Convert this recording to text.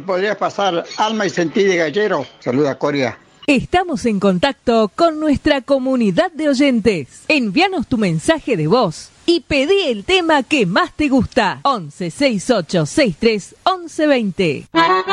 podrías pasar Alma y Sentí de Gallero. Saluda, Coria. Estamos en contacto con nuestra comunidad de oyentes. Envíanos tu mensaje de voz y pedí el tema que más te gusta. 11 68 63 11 20.